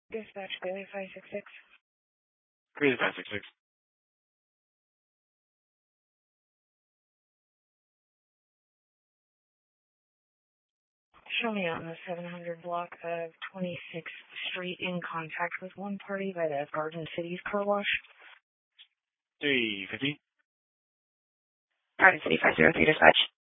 Dispatch, Bailey 566. Bailey 566. Show me on the 700 block of 26th Street in contact with one party by the Garden Cities car wash. 350. Garden City 503 dispatch.